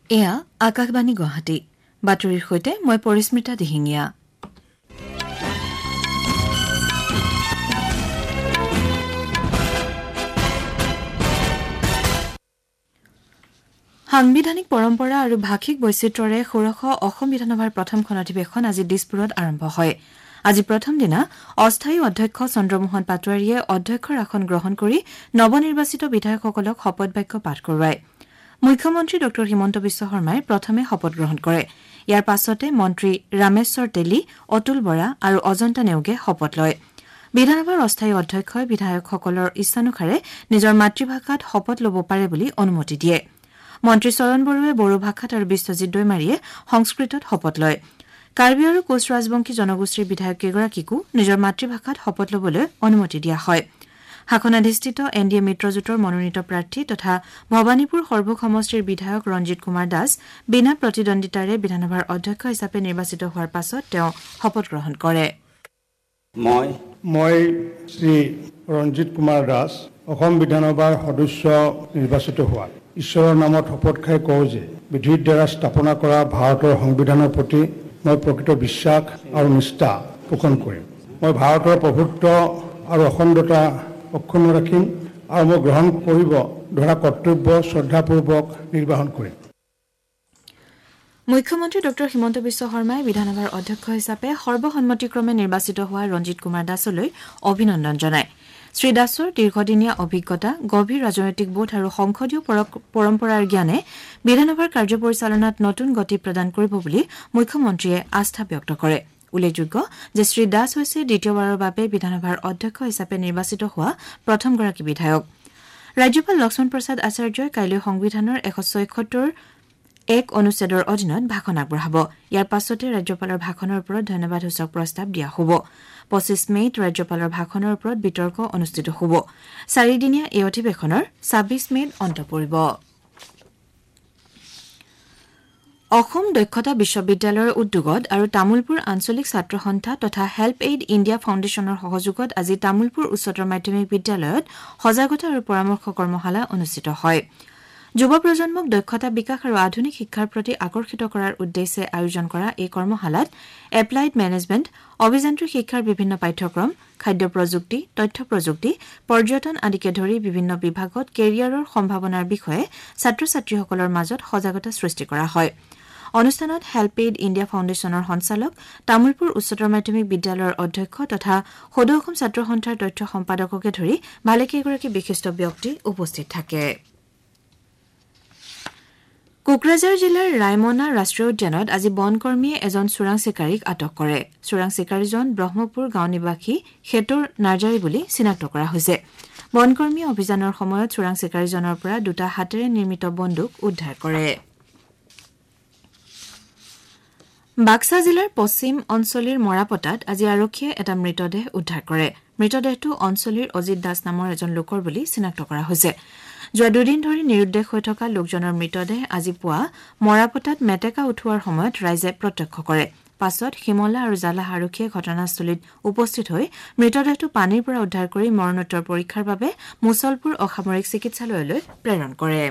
এয়া আকাশবাণী গুৱাহাটী বাতৰিৰ সৈতে মই পৰিস্মিতা দিহিঙীয়া। সাংবিধানিক পৰম্পৰা আৰু ভাষিক বৈচিত্ৰ্যৰে ষোড়শ অসম বিধানসভাৰ প্ৰথমখন অধিৱেশন আজি দিছপুৰত আৰম্ভ হয়। আজি প্ৰথম দিনা অস্থায়ী অধ্যক্ষ চন্দ্ৰমোহন পাটোৱাৰীয়ে অধ্যক্ষৰ আসন গ্ৰহণ কৰি নৱনিৰ্বাচিত বিধায়কসকলক শপত বাক্য পাঠ কৰোৱায়। মুখ্যমন্ত্ৰী ড হিমন্ত বিশ্ব শৰ্মাই প্ৰথমে শপত গ্ৰহণ কৰে। ইয়াৰ পাছতে মন্ত্ৰী ৰামেশ্বৰ তেলী, অতুল বৰা আৰু অজন্তা নেওগে শপত লয়। বিধানসভাৰ অস্থায়ী অধ্যক্ষই বিধায়কসকলৰ ইচ্ছানুসাৰে নিজৰ মাতৃভাষাত শপত ল'ব পাৰে বুলি অনুমতি দিয়ে। মন্ত্ৰী চৰণ বড়োৱে বড়ো ভাষাত আৰু বিশ্বজিৎ দৈমাৰীয়ে সংস্কৃতত শপত লয়। কাৰ্বি আৰু কোচ ৰাজবংশী জনগোষ্ঠীৰ বিধায়ককেইগৰাকীকো নিজৰ মাতৃভাষাত শপত ল'বলৈ অনুমতি দিয়া হয়। শাসনাধিষ্ঠিত এনডিএ মিত্ৰজোঁটৰ মনোনীত প্ৰাৰ্থী তথা ভৱানীপুৰ সৰভোগ সমষ্টিৰ বিধায়ক ৰঞ্জিত কুমাৰ দাস বিনা প্ৰতিদ্বন্দ্বিতাৰে বিধানসভাৰ অধ্যক্ষ হিচাপে নিৰ্বাচিত হোৱাৰ পাছত তেওঁ শপত গ্ৰহণ কৰে। মই শ্ৰী ৰঞ্জিত কুমাৰ দাস অসম বিধানসভাৰ সদস্য নিৰ্বাচিত হোৱাত ঈশ্বৰৰ নামত শপত খাই কওঁ যে বিধিৰ দ্বাৰা স্থাপনা কৰা ভাৰতৰ সংবিধানৰ প্ৰতি মই প্ৰকৃত বিশ্বাস আৰু নিষ্ঠা পোষণ কৰিম। মই ভাৰতৰ প্ৰভুত্ব আৰু অখণ্ডতা অক্ষুণ্ণ ৰাখিম আৰু মই গ্ৰহণ কৰিব ধৰা কৰ্তব্য শ্ৰদ্ধাপূৰ্বক নিৰ্বাহন কৰিম। মুখ্যমন্ত্ৰী ড হিমন্ত বিশ্ব শৰ্মাই বিধানসভাৰ অধ্যক্ষ হিচাপে সৰ্বসন্মতিক্ৰমে নিৰ্বাচিত হোৱা ৰঞ্জিত কুমাৰ দাসলৈ অভিনন্দন জনায়। শ্ৰী দাসৰ দীৰ্ঘদিনীয়া অভিজ্ঞতা, গভীৰ ৰাজনৈতিক বোধ আৰু সংসদীয় পৰম্পৰাৰ জ্ঞানে বিধানসভাৰ কাৰ্য পৰিচালনাত নতুন গতি প্ৰদান কৰিব বুলি মুখ্যমন্ত্ৰীয়ে আস্থা ব্যক্ত কৰে। উল্লেখযোগ্য যে শ্ৰী দাস হৈছে দ্বিতীয়বাৰৰ বাবে বিধানসভাৰ অধ্যক্ষ হিচাপে নিৰ্বাচিত হোৱা প্ৰথমগৰাকী বিধায়ক। ৰাজ্যপাল লক্ষ্মণ প্ৰসাদ আচাৰ্যই কাইলৈ সংবিধানৰ ১৭৬ অনুচ্ছেদৰ অধীনত ভাষণ আগবঢ়াব। ইয়াৰ পাছতে ৰাজ্যপালৰ ভাষণৰ ওপৰত ধন্যবাদসূচক প্ৰস্তাৱ দিয়া হ'ব। ২৫ মে'ত ৰাজ্যপালৰ ভাষণৰ ওপৰত বিতৰ্ক অনুষ্ঠিত হ'ব। ৪দিনীয়া এই অধিৱেশনৰ ২৬ মে'ত অন্ত পৰিব। অসম দক্ষতা বিশ্ববিদ্যালয়ৰ উদ্যোগত আৰু তামুলপুৰ আঞ্চলিক ছাত্ৰ সন্থা তথা হেল্প এইড ইণ্ডিয়া ফাউণ্ডেশ্যনৰ সহযোগত আজি তামুলপুৰ উচ্চতৰ মাধ্যমিক বিদ্যালয়ত সজাগতা আৰু পৰামৰ্শ কৰ্মশালা অনুষ্ঠিত হয়। যুৱ প্ৰজন্মক দক্ষতা বিকাশ আৰু আধুনিক শিক্ষাৰ প্ৰতি আকৰ্ষিত কৰাৰ উদ্দেশ্যে আয়োজন কৰা এই কৰ্মশালাত এপ্লাইড মেনেজমেণ্ট, অভিযান্ত্ৰিক শিক্ষাৰ বিভিন্ন পাঠ্যক্ৰম, খাদ্য প্ৰযুক্তি, তথ্য প্ৰযুক্তি, পৰ্যটন আদিকে ধৰি বিভিন্ন বিভাগত কেৰিয়াৰৰ সম্ভাৱনাৰ বিষয়ে ছাত্ৰ ছাত্ৰীসকলৰ মাজত সজাগতা সৃষ্টি কৰা হয়। অনুষ্ঠানত হেল্প এইড ইণ্ডিয়া ফাউণ্ডেশ্যনৰ সঞ্চালক, তামুলপুৰ উচ্চতৰ মাধ্যমিক বিদ্যালয়ৰ অধ্যক্ষ তথা সদৌ অসম ছাত্ৰ সন্থাৰ তথ্য সম্পাদককে ধৰি ভালেকেইগৰাকী বিশিষ্ট ব্যক্তি উপস্থিত থাকে। কোকৰাঝাৰ জিলাৰ ৰায়মনা ৰাষ্ট্ৰীয় উদ্যানত আজি বনকৰ্মীয়ে এজন চোৰাং চিকাৰীক আটক কৰে। চোৰাং চিকাৰীজন ব্ৰহ্মপুৰ গাঁও নিবাসী খেতৰ নাৰ্জাৰী বুলি চিনাক্ত কৰা হৈছে। বনকৰ্মীয়ে অভিযানৰ সময়ত চোৰাং চিকাৰীজনৰ পৰা দুটা হাতেৰে নিৰ্মিত বন্দুক উদ্ধাৰ কৰে। বাক্সা জিলাৰ পশ্চিম অঞ্চলীৰ মৰাপতাত আজি আৰক্ষীয়ে এটা মৃতদেহ উদ্ধাৰ কৰে। মৃতদেহটো অঞ্চলীৰ অজিত দাস নামৰ এজন লোকৰ বুলি চিনাক্ত কৰা হৈছে। যোৱা দুদিন ধৰি নিৰুদ্দেশ হৈ থকা লোকজনৰ মৃতদেহ আজি পুৱা মৰাপতাত মেটেকা উঠোৱাৰ সময়ত ৰাইজে প্ৰত্যক্ষ কৰে। পাছত শিমলা আৰু জালাহ আৰক্ষীয়ে ঘটনাস্থলীত উপস্থিত হৈ মৃতদেহটো পানীৰ পৰা উদ্ধাৰ কৰি মৰণোত্তৰ পৰীক্ষাৰ বাবে মুছলপুৰ অসামৰিক চিকিৎসালয়লৈ প্ৰেৰণ কৰে।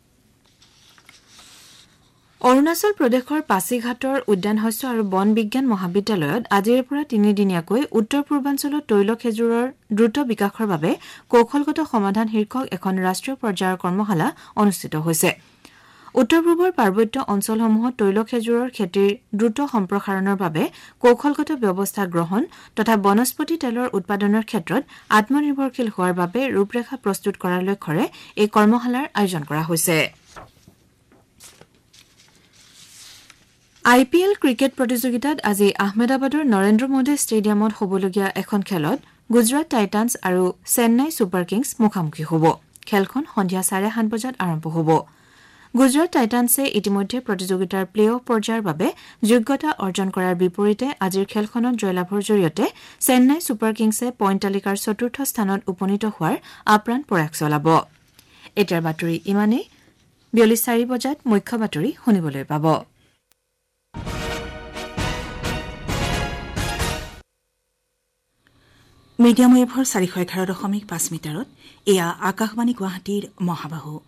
অৰুণাচল প্ৰদেশৰ পাছিঘাটৰ উদ্যান শস্য আৰু বন বিজ্ঞান মহাবিদ্যালয়ত আজিৰে পৰা ৩দিনীয়াকৈ উত্তৰ পূৰ্বাঞ্চলত তৈল খেজুৰৰ দ্ৰুত বিকাশৰ বাবে কৌশলগত সমাধান শীৰ্ষক এখন ৰাষ্ট্ৰীয় পৰ্যায়ৰ কৰ্মশালা অনুষ্ঠিত হৈছে। উত্তৰ পূবৰ পাৰ্বত্য অঞ্চলসমূহত তৈল খেজুৰৰ খেতিৰ দ্ৰুত সম্প্ৰসাৰণৰ বাবে কৌশলগত ব্যৱস্থা গ্ৰহণ তথা বনস্পতি তেলৰ উৎপাদনৰ ক্ষেত্ৰত আত্মনিৰ্ভৰশীল হোৱাৰ বাবে ৰূপৰেখা প্ৰস্তুত কৰাৰ লক্ষ্যৰে এই কৰ্মশালাৰ আয়োজন কৰা হৈছে। IPL ক্ৰিকেট প্ৰতিযোগিতাত আজি আহমেদাবাদৰ নৰেন্দ্ৰ মোদী ষ্টেডিয়ামত হ'বলগীয়া এখন খেলত গুজৰাট টাইটান্ছ আৰু চেন্নাই ছুপাৰ কিংছ মুখামুখি হ'ব। খেলখন সন্ধিয়া 7:30 বজাত আৰম্ভ হ'ব। গুজৰাট টাইটান্ছে ইতিমধ্যে প্ৰতিযোগিতাৰ প্লে অফ পৰ্যায়ৰ বাবে যোগ্যতা অৰ্জন কৰাৰ বিপৰীতে আজিৰ খেলখনত জয়লাভৰ জৰিয়তে চেন্নাই ছুপাৰ কিংছে পইণ্ট তালিকাৰ ৪ৰ্থ স্থানত উপনীত হোৱাৰ আপ্ৰাণ প্ৰয়াস চলাব। এতিয়াৰ বাতৰি ইমানেই। বিয়লি 4 বজাত মুখ্য বাতৰি শুনিবলৈ পাব। মিডিয়াম ৱেভৰ 411.5 মিটাৰত এয়া আকাশবাণী গুৱাহাটীৰ মহাবাহু